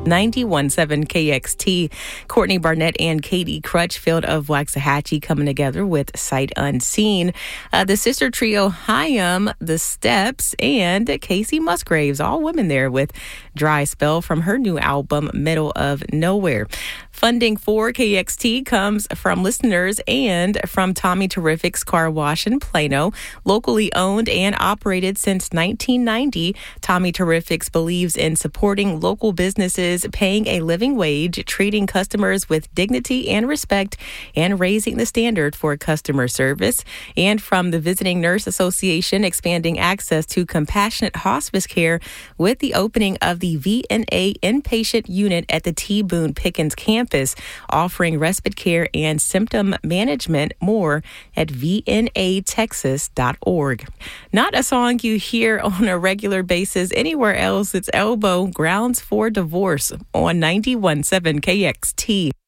91.7 KXT. Courtney Barnett and Katie Crutchfield of Waxahachie coming together with Sight Unseen. The sister trio Hyam, The Steps, and Casey Musgraves, all women there with Dry Spell from her new album, Middle of Nowhere. Funding for KXT comes from listeners and from Tommy Terrific's Car Wash in Plano. Locally owned and operated since 1990, Tommy Terrific's believes in supporting local businesses, paying a living wage, treating customers with dignity and respect, and raising the standard for customer service. And from the Visiting Nurse Association, expanding access to compassionate hospice care with the opening of the VNA inpatient unit at the T. Boone Pickens campus, offering respite care and symptom management. More at vnatexas.org. Not a song you hear on a regular basis anywhere else. It's Elbow, Grounds for Divorce on 91.7 KXT.